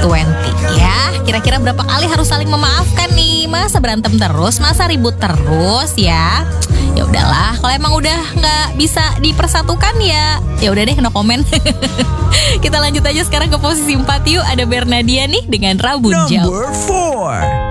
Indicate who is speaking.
Speaker 1: Ya, kira-kira berapa kali harus saling memaafkan nih? Masa berantem terus, masa ribut terus ya? Ya udahlah, kalau emang udah nggak bisa dipersatukan ya udah deh, no comment. Kita lanjut aja sekarang ke posisi 4 yuk. Ada Bernadia nih dengan Rabun Jauh.
Speaker 2: Number 4.